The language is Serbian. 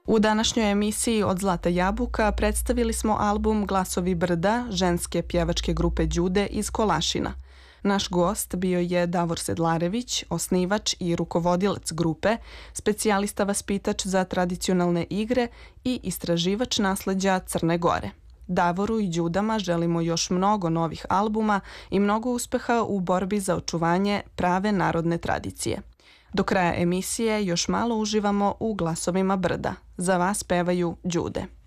U današnjoj emisiji Od Zlata jabuka predstavili smo album Glasovi brda ženske pjevačke grupe Đude iz Kolašina. Naš gost bio je Davor Sedlarević, osnivač i rukovodilac grupe, specijalista vaspitač za tradicionalne igre i istraživač nasleđa Crne Gore. Davoru i Đudama želimo još mnogo novih albuma i mnogo uspeha u borbi za očuvanje prave narodne tradicije. Do kraja emisije još malo uživamo u Glasovima brda. Za vas pevaju Đude.